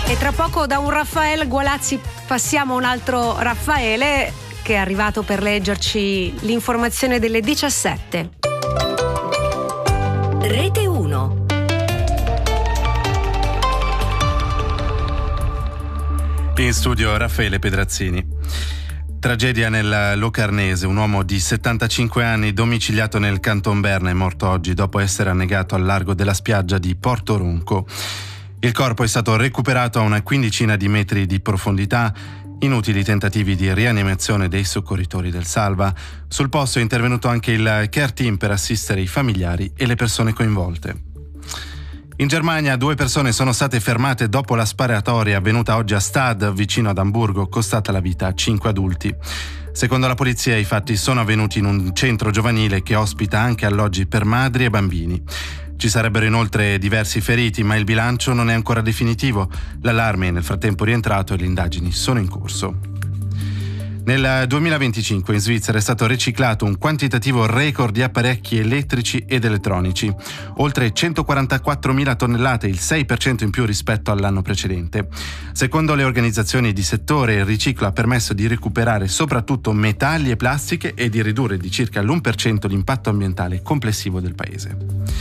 E tra poco da un Raffaele Gualazzi passiamo a un altro Raffaele che è arrivato per leggerci l'informazione delle 17. Rete 1. In studio Raffaele Pedrazzini. Tragedia nel Locarnese, un uomo di 75 anni domiciliato nel Canton Berna è morto oggi dopo essere annegato al largo della spiaggia di Porto Ronco. Il corpo è stato recuperato a una quindicina di metri di profondità. Inutili tentativi di rianimazione dei soccorritori del Salva. Sul posto è intervenuto anche il care team per assistere i familiari e le persone coinvolte. In Germania 2 persone sono state fermate dopo la sparatoria avvenuta oggi a Stad, vicino ad Amburgo, costata la vita a 5 adulti. Secondo la polizia i fatti sono avvenuti in un centro giovanile che ospita anche alloggi per madri e bambini. Ci sarebbero inoltre diversi feriti, ma il bilancio non è ancora definitivo. L'allarme è nel frattempo rientrato e le indagini sono in corso. Nel 2025 in Svizzera è stato riciclato un quantitativo record di apparecchi elettrici ed elettronici, oltre 144.000 tonnellate, il 6% in più rispetto all'anno precedente. Secondo le organizzazioni di settore, il riciclo ha permesso di recuperare soprattutto metalli e plastiche e di ridurre di circa l'1% l'impatto ambientale complessivo del paese.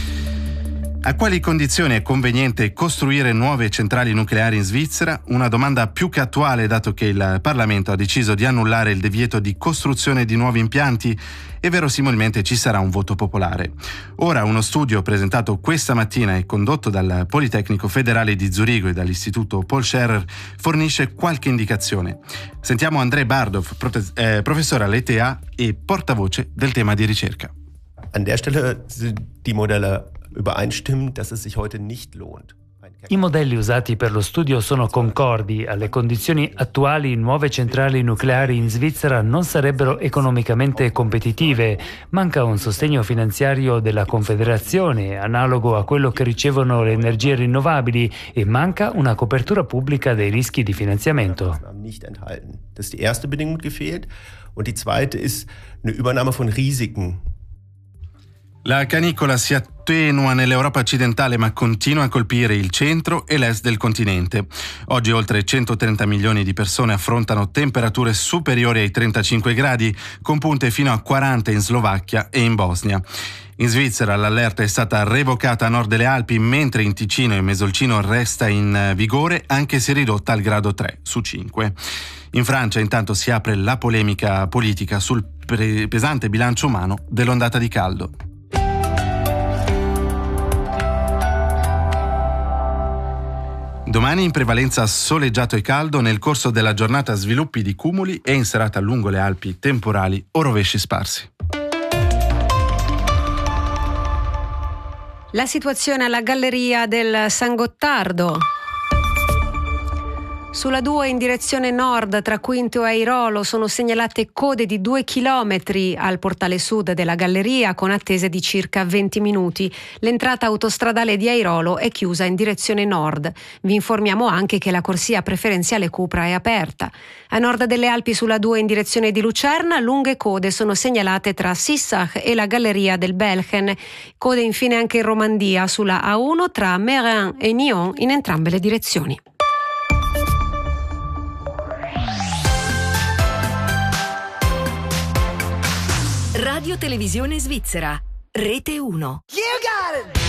A quali condizioni è conveniente costruire nuove centrali nucleari in Svizzera? Una domanda più che attuale, dato che il Parlamento ha deciso di annullare il divieto di costruzione di nuovi impianti e verosimilmente ci sarà un voto popolare. Ora uno studio presentato questa mattina e condotto dal Politecnico Federale di Zurigo e dall'Istituto Paul Scherrer fornisce qualche indicazione. Sentiamo André Bardov, professore all'ETH e portavoce del tema di ricerca. An der Stelle sind die Modelle übereinstimmen, dass es sich heute nicht lohnt. I modelli usati per lo studio sono concordi. Alle condizioni attuali, nuove centrali nucleari in Svizzera non sarebbero economicamente competitive. Manca un sostegno finanziario della Confederazione, analogo a quello che ricevono le energie rinnovabili, e manca una copertura pubblica dei rischi di finanziamento. Das ist die erste Bedingung, die fehlt. Und die zweite ist eine Übernahme von Risiken. La canicola si attenua nell'Europa occidentale ma continua a colpire il centro e l'est del continente. Oggi oltre 130 milioni di persone affrontano temperature superiori ai 35 gradi, con punte fino a 40 in Slovacchia e in Bosnia. In Svizzera l'allerta è stata revocata a nord delle Alpi, mentre in Ticino e Mesolcino resta in vigore, anche se ridotta al grado 3 su 5. In Francia intanto si apre la polemica politica sul pesante bilancio umano dell'ondata di caldo. Domani in prevalenza soleggiato e caldo, nel corso della giornata sviluppi di cumuli e in serata lungo le Alpi temporali o rovesci sparsi. La situazione alla galleria del San Gottardo. Sulla 2 in direzione nord tra Quinto e Airolo sono segnalate code di 2 chilometri al portale sud della galleria con attese di circa 20 minuti. L'entrata autostradale di Airolo è chiusa in direzione nord. Vi informiamo anche che la corsia preferenziale Cupra è aperta. A nord delle Alpi sulla 2 in direzione di Lucerna lunghe code sono segnalate tra Sissach e la galleria del Belchen. Code infine anche in Romandia sulla A1 tra Meyrin e Nyon in entrambe le direzioni. Radio Televisione Svizzera, Rete 1. You got it!